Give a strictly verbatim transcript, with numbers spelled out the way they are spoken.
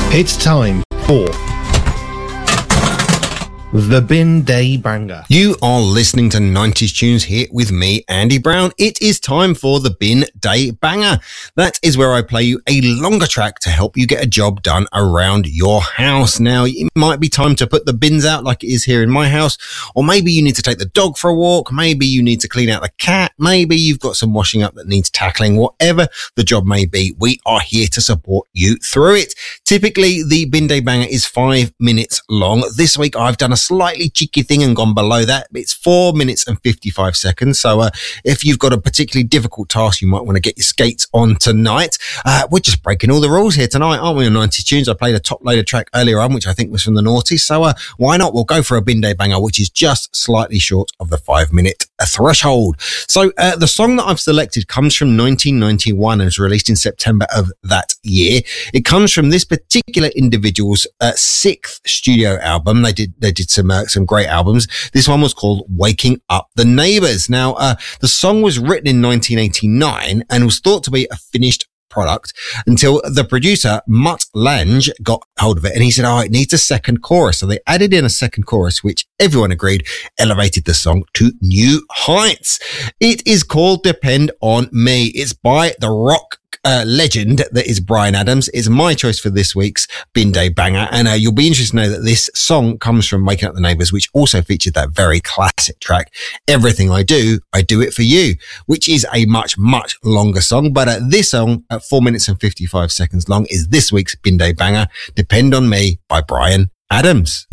It's time for the Bin Day Banger. You are listening to nineties Tunes here with me, Andy Brown. It is time for the Bin Day Banger. That is where I play you a longer track to help you get a job done around your house. Now, it might be time to put the bins out like it is here in my house, or maybe you need to take the dog for a walk. Maybe you need to clean out the cat. Maybe you've got some washing up that needs tackling. Whatever the job may be, we are here to support you through it. Typically, the Bin Day Banger is five minutes long. This week, I've done a slightly cheeky thing and gone below that. It's four minutes and fifty-five seconds. So uh, if you've got a particularly difficult task, you might want to get your skates on tonight. Uh, we're just breaking all the rules here tonight, aren't we, on nineties Tunes? I played a top loader track earlier on, which I think was from the noughties. So uh, why not? We'll go for a Bin Day Banger, which is just slightly short of the five minute threshold. So uh, the song that I've selected comes from nineteen ninety-one and was released in September of that year. It comes from this particular individual's uh, sixth studio album. They did they did some uh, some great albums. This one was called Waking Up the Neighbours. Now, uh, the song was written in nineteen eighty-nine and was thought to be a finished product until the producer Mutt Lange got hold of it and he said, oh, it needs a second chorus. So they added in a second chorus, which everyone agreed elevated the song to new heights. It is called Depend on Me. It's by the rock Uh, legend that is Bryan Adams. Is my choice for this week's Bin Day Banger, and uh, you'll be interested to know that this song comes from Waking Up the Neighbours, which also featured that very classic track, Everything I Do, I Do It For You, which is a much, much longer song, but uh, this song at four minutes and fifty-five seconds long is this week's Bin Day Banger, Depend on Me by Bryan Adams.